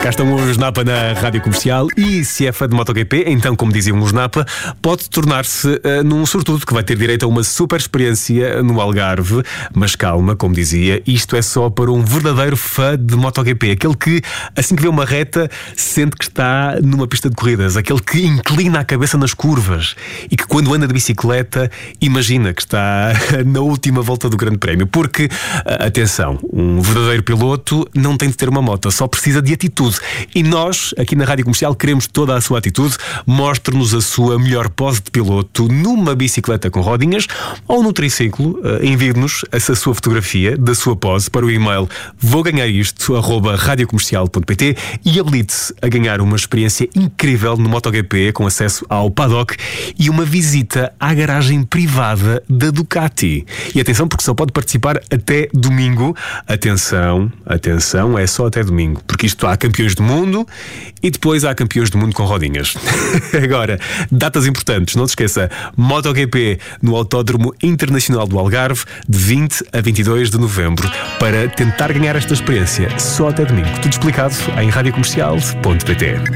Cá estão os Napa na Rádio Comercial e se é fã de MotoGP, então, como diziam os Napa, pode tornar-se num sortudo que vai ter direito a uma super experiência no Algarve. Mas calma, como dizia, isto é só para um verdadeiro fã de MotoGP. Aquele que, assim que vê uma reta, sente que está numa pista de corridas. Aquele que inclina a cabeça nas curvas e que, quando anda de bicicleta, imagina que está na última volta do Grande Prémio. Porque, atenção, um verdadeiro piloto não tem de ter uma moto, só precisa de atitude. E nós, aqui na Rádio Comercial, queremos toda a sua atitude. Mostre-nos a sua melhor pose de piloto numa bicicleta com rodinhas ou no triciclo. Envie-nos essa sua fotografia da sua pose para o e-mail vouganharisto@radiocomercial.pt e habilite-se a ganhar uma experiência incrível no MotoGP com acesso ao paddock e uma visita à garagem privada da Ducati. E atenção, porque só pode participar até domingo. Atenção, é só até domingo, porque isto há campeões do mundo e depois há campeões do mundo com rodinhas. Agora, datas importantes, não se esqueça: MotoGP no Autódromo Internacional do Algarve, de 20 a 22 de novembro, para tentar ganhar esta experiência só até domingo. Tudo explicado em radiocomercial.pt.